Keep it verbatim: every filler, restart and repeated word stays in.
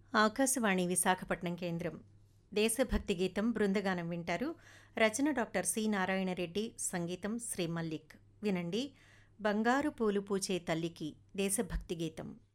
ఆకాశవాణి విశాఖపట్నం కేంద్రం. దేశభక్తి గీతం బృందగానం వింటారు. రచన డాక్టర్ సి నారాయణరెడ్డి, సంగీతం శ్రీ మల్లిక్. వినండి, బంగారు పూలు పూచే తల్లికి దేశభక్తి గీతం.